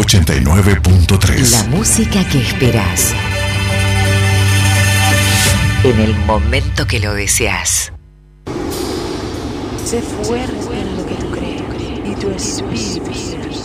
89.3. La música que esperás. En el momento que lo deseas. Sé fuerte en lo que tú crees y tu espíritu será.